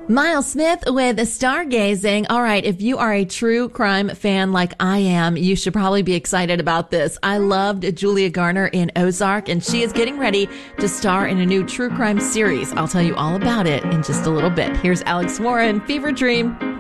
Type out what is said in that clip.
Miles Smith with Stargazing. All right, if you are a true crime fan like I am, you should probably be excited about this. I loved Julia Garner in Ozark, and she is getting ready to star in a new true crime series. I'll tell you all about it in just a little bit. Here's Alex Warren, Fever Dream.